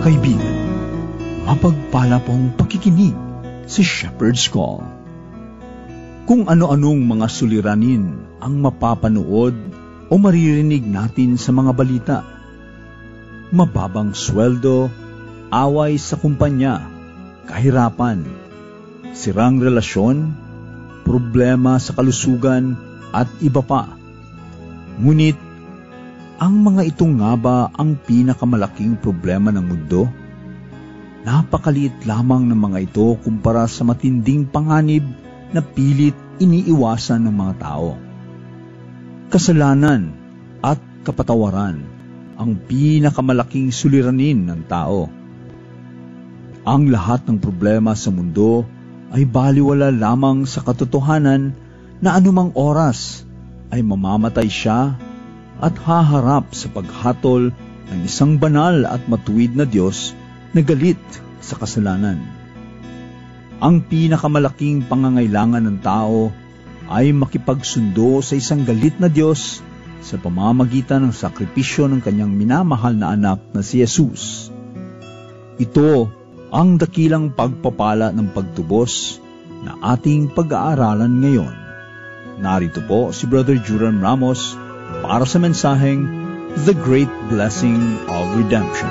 Kaibigan, mapagpala pong pakikinig sa Shepherd's Call. Kung ano-anong mga suliranin ang mapapanood o maririnig natin sa mga balita. Mababang sweldo, away sa kumpanya, kahirapan, sirang relasyon, problema sa kalusugan at iba pa. Ngunit, ang mga ito nga ba ang pinakamalaking problema ng mundo? Napakaliit lamang ng mga ito kumpara sa matinding panganib na pilit iniiwasan ng mga tao. Kasalanan at kapatawaran ang pinakamalaking suliranin ng tao. Ang lahat ng problema sa mundo ay baliwala lamang sa katotohanan na anumang oras ay mamamatay siya at haharap sa paghatol ng isang banal at matuwid na Diyos na galit sa kasalanan. Ang pinakamalaking pangangailangan ng tao ay makipagsundo sa isang galit na Diyos sa pamamagitan ng sakripisyo ng kanyang minamahal na anak na si Jesus. Ito ang dakilang pagpapala ng pagtubos na ating pag-aaralan ngayon. Narito po si Brother Juran Ramos para sa mensaheng The Great Blessing of Redemption.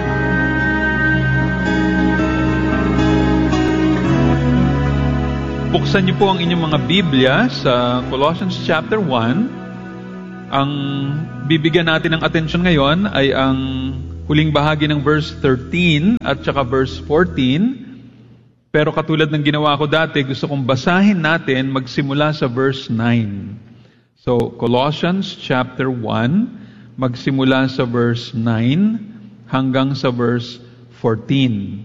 Buksan niyo po ang inyong mga Biblia sa Colossians chapter 1. Ang bibigyan natin ng atensyon ngayon ay ang huling bahagi ng verse 13 at saka verse 14. Pero katulad ng ginawa ko dati, gusto kong basahin natin magsimula sa verse 9. So, Colossians chapter 1, magsimula sa verse 9 hanggang sa verse 14.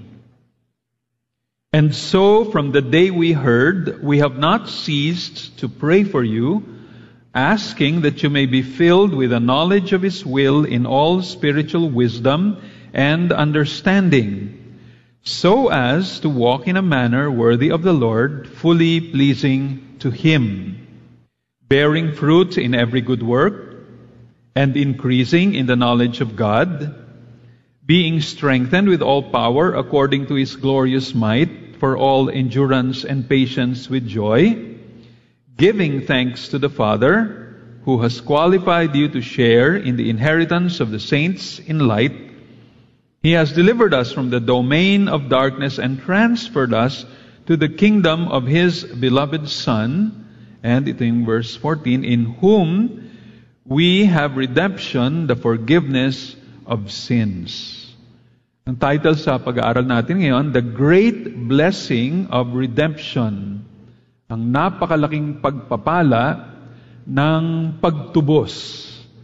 And so, from the day we heard, we have not ceased to pray for you, asking that you may be filled with the knowledge of His will in all spiritual wisdom and understanding, so as to walk in a manner worthy of the Lord, fully pleasing to Him, bearing fruit in every good work, and increasing in the knowledge of God, being strengthened with all power according to His glorious might, for all endurance and patience with joy, giving thanks to the Father, who has qualified you to share in the inheritance of the saints in light. He has delivered us from the domain of darkness and transferred us to the kingdom of His beloved Son. And ito yung verse 14, in whom we have redemption, the forgiveness of sins. Ang title sa pag-aaral natin ngayon, The Great Blessing of Redemption. Ang napakalaking pagpapala ng pagtubos.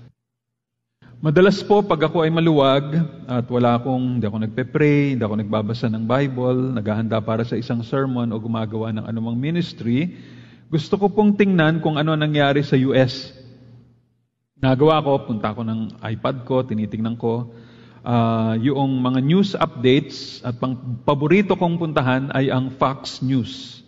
Madalas po pag ako ay maluwag at hindi ako nagpe-pray, hindi ako nagbabasa ng Bible, naghahanda para sa isang sermon o gumagawa ng anumang ministry, gusto ko pong tingnan kung ano nangyari sa US. Nagawa ko, punta ko ng iPad ko, tinitingnan ko, yung mga news updates at paborito kong puntahan ay ang Fox News.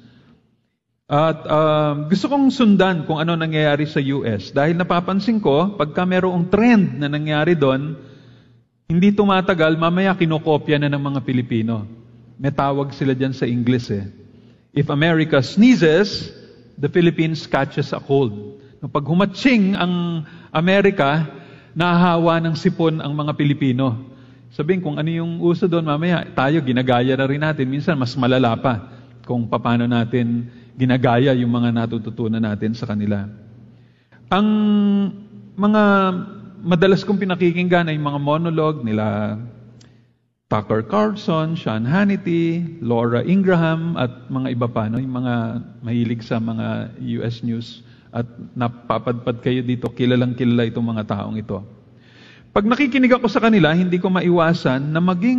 At gusto kong sundan kung ano nangyayari sa US dahil napapansin ko, pagka merong trend na nangyari doon, hindi tumatagal, mamaya kinokopya na ng mga Pilipino. May tawag sila dyan sa English eh. If America sneezes, the Philippines catches a cold. Pag humatsing ang Amerika, nahahawa ng sipon ang mga Pilipino. Sabihin kung ano yung uso doon, mamaya tayo ginagaya na rin natin. Minsan mas malala pa kung paano natin ginagaya yung mga natututunan natin sa kanila. Ang mga madalas kong pinakikinggan ay mga monologue nila Tucker Carlson, Sean Hannity, Laura Ingraham, at mga iba pa, no? Yung mga mahilig sa mga US News. At napapadpad kayo dito, kilalang kilala itong mga taong ito. Pag nakikinig ako sa kanila, hindi ko maiwasan na maging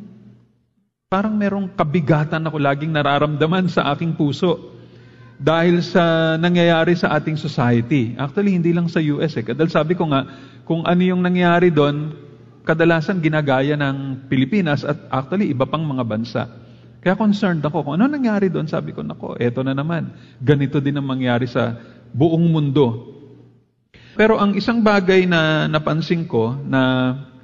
parang merong kabigatan ako laging nararamdaman sa aking puso. Dahil sa nangyayari sa ating society. Actually, hindi lang sa US eh. Dahil sabi ko nga, kung ano yung nangyayari doon, kadalasan ginagaya ng Pilipinas at actually iba pang mga bansa. Kaya concerned ako kung ano nangyari doon. Sabi ko, nako, eto na naman. Ganito din ang mangyari sa buong mundo. Pero ang isang bagay na napansin ko na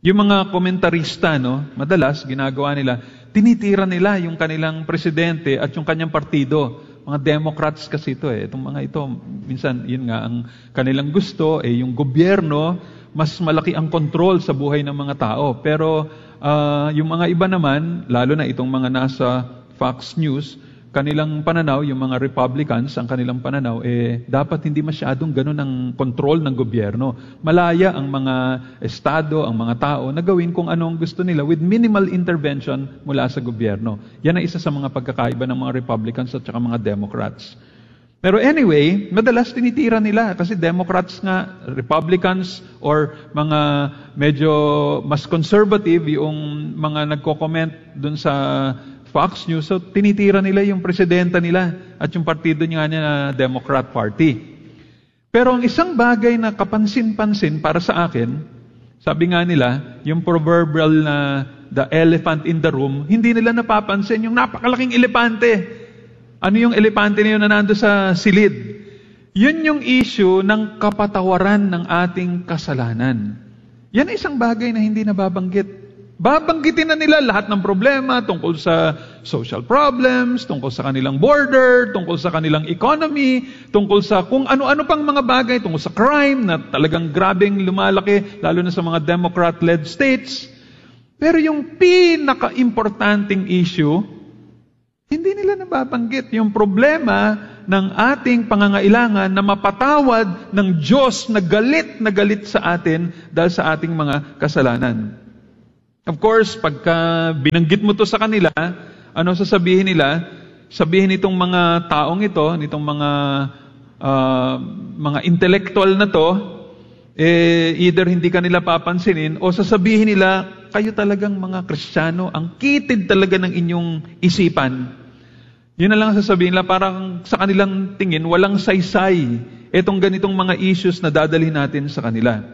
Yung mga komentarista, madalas ginagawa nila, tinitira nila yung kanilang presidente at yung kanyang partido. Mga Democrats kasi ito Itong mga ito, minsan, yun nga, ang kanilang gusto, yung gobyerno, mas malaki ang control sa buhay ng mga tao. Pero yung mga iba naman, lalo na itong mga nasa Fox News, kanilang pananaw, yung mga Republicans, ang kanilang pananaw, dapat hindi masyadong ganun ang control ng gobyerno. Malaya ang mga estado, ang mga tao, na gawin kung anong gusto nila with minimal intervention mula sa gobyerno. Yan ang isa sa mga pagkakaiba ng mga Republicans at saka mga Democrats. Pero anyway, madalas tinitira nila kasi Democrats nga, Republicans, or mga medyo mas conservative, yung mga nagko-comment dun sa Fox News, so tinitira nila yung presidenta nila at yung partido niya na Democrat Party. Pero ang isang bagay na kapansin-pansin para sa akin, sabi nga nila, yung proverbial na the elephant in the room, hindi nila napapansin yung napakalaking elepante. Ano yung elepante na yun na nando sa silid? Yun yung issue ng kapatawaran ng ating kasalanan. Yan ay isang bagay na hindi nababanggit. Babanggitin na nila lahat ng problema tungkol sa social problems, tungkol sa kanilang border, tungkol sa kanilang economy, tungkol sa kung ano-ano pang mga bagay, tungkol sa crime na talagang grabing lumalaki, lalo na sa mga Democrat-led states. Pero yung pinaka-importanting issue, hindi nila nababanggit. Yung problema ng ating pangangailangan na mapatawad ng Diyos na galit sa atin dahil sa ating mga kasalanan. Of course, pagka binanggit mo to sa kanila, ano sasabihin nila? Sabihin nitong mga taong ito, nitong mga intellectual na to, either hindi kanila papansinin o sasabihin nila, kayo talagang mga Kristiyano, ang kitid talaga ng inyong isipan. Yun na lang sasabihin nila, parang sa kanilang tingin, walang saysay itong ganitong mga issues na dadalhin natin sa kanila.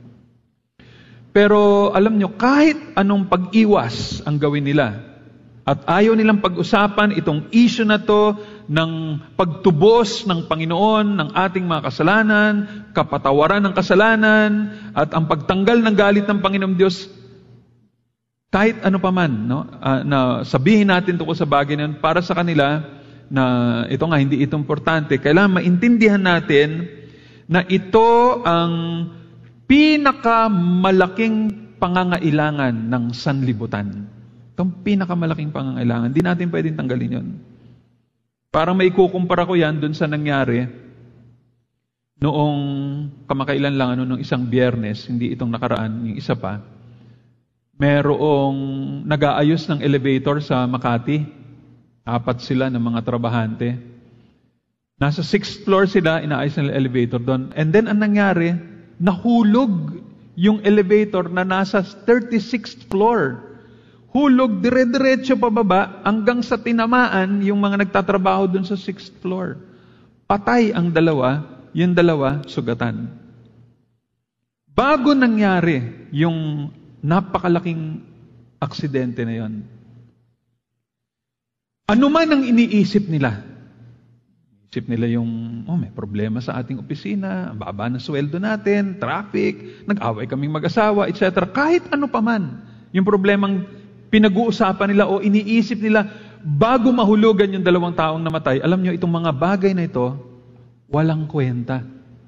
Pero alam nyo, kahit anong pag-iwas ang gawin nila, at ayaw nilang pag-usapan itong issue na to ng pagtubos ng Panginoon ng ating mga kasalanan, kapatawaran ng kasalanan, at ang pagtanggal ng galit ng Panginoong Diyos, kahit ano pa man, na sabihin natin tungkol sa bagay na yun, para sa kanila, na ito nga, hindi ito importante, kailangan maintindihan natin na ito ang pinakamalaking pangangailangan ng sanlibutan. Itong pinakamalaking pangangailangan. Hindi natin pwedeng tanggalin yun. Parang may kukumpara ko yan dun sa nangyari noong kamakailan lang, noong isang Biyernes, hindi itong nakaraan, yung isa pa, merong nag-aayos ng elevator sa Makati. 4 sila ng mga trabahante. Nasa 6th floor sila, inaayos ng elevator doon. And then, ang nangyari, nahulog yung elevator na nasa 36th floor. Hulog, dire-diretso pababa, hanggang sa tinamaan yung mga nagtatrabaho dun sa 6th floor. Patay ang dalawa, yung dalawa, sugatan. Bago nangyari yung napakalaking aksidente na yon, ano man ang iniisip nila? Isip nila yung, may problema sa ating opisina, ang baba ng sweldo natin, traffic, nag-away kaming mag-asawa, etc. Kahit ano pa man, yung problemang pinag-uusapan nila o iniisip nila bago mahulugan yung 2 taong namatay, alam nyo, itong mga bagay na ito, walang kwenta.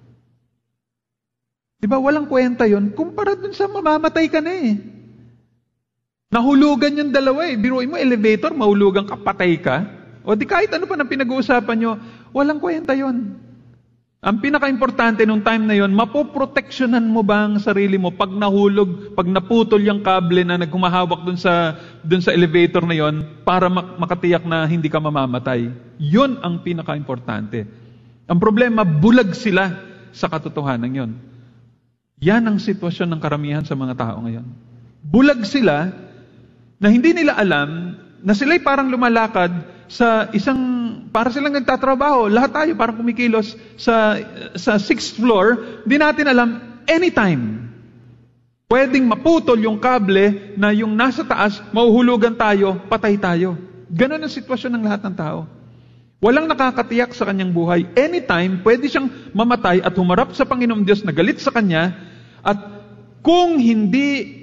Diba, walang kwenta yon kumpara dun sa mamamatay ka na Nahulugan yung 2 Biruin mo, elevator, mahulugan ka, patay ka. O di kahit ano pa na pinag-uusapan nyo, walang kwenta yon. Ang pinaka-importante nung time na yon, mapoproteksyonan mo ba ang sarili mo pag nahulog, pag naputol yung kable na nagkumahawak dun sa elevator na yon para makatiyak na hindi ka mamamatay. Yun ang pinaka-importante. Ang problema, bulag sila sa katotohanan yon. Yan ang sitwasyon ng karamihan sa mga tao ngayon. Bulag sila na hindi nila alam na sila'y parang lumalakad sa para silang nagtatrabaho. Lahat tayo parang kumikilos sa 6th floor. Hindi natin alam, anytime, pwedeng maputol yung kable na yung nasa taas, mahuhulugan tayo, patay tayo. Ganon ang sitwasyon ng lahat ng tao. Walang nakakatiyak sa kanyang buhay. Anytime, pwede siyang mamatay at humarap sa Panginoong Diyos na galit sa kanya. At kung hindi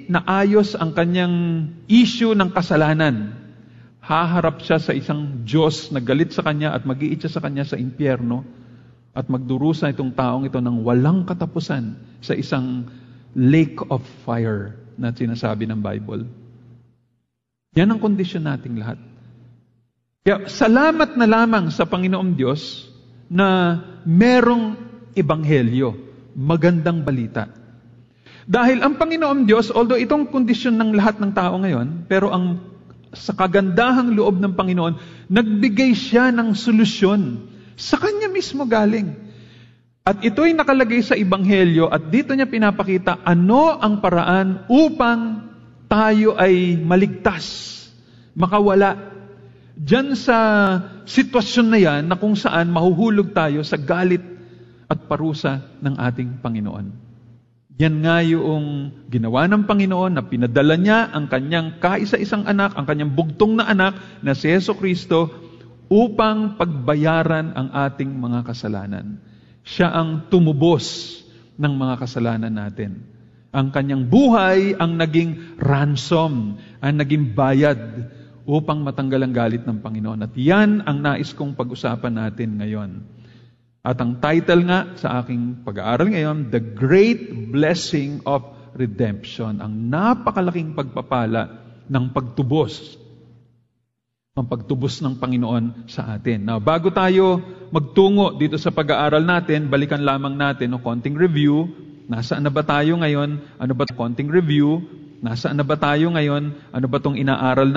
naayos ang kanyang issue ng kasalanan, haharap siya sa isang Diyos na galit sa kanya at mag-iit siya sa kanya sa impyerno at magdurusa itong taong ito ng walang katapusan sa isang lake of fire na sinasabi ng Bible. Yan ang kondisyon nating lahat. Kaya salamat na lamang sa Panginoong Diyos na merong ebanghelyo, magandang balita. Dahil ang Panginoong Diyos, although itong kondisyon ng lahat ng tao ngayon, pero sa kagandahang loob ng Panginoon, nagbigay siya ng solusyon. Sa Kanya mismo galing. At ito'y nakalagay sa ebanghelyo at dito niya pinapakita ano ang paraan upang tayo ay maligtas, makawala diyan sa sitwasyon na yan na kung saan mahuhulog tayo sa galit at parusa ng ating Panginoon. Yan nga yung ginawa ng Panginoon na pinadala niya ang kanyang kaisa-isang anak, ang kanyang bugtong na anak na si Jesucristo upang pagbayaran ang ating mga kasalanan. Siya ang tumubos ng mga kasalanan natin. Ang kanyang buhay ang naging ransom, ang naging bayad upang matanggal ang galit ng Panginoon. At yan ang nais kong pag-usapan natin ngayon. At ang title nga sa aking pag-aaral ngayon, The Great Blessing of Redemption. Ang napakalaking pagpapala ng pagtubos. Ang pagtubos ng Panginoon sa atin. Now, bago tayo magtungo dito sa pag-aaral natin, balikan lamang natin konting review. Nasaan na ba tayo ngayon? Ano ba konting review? Nasaan na ba tayo ngayon? Ano ba itong inaaral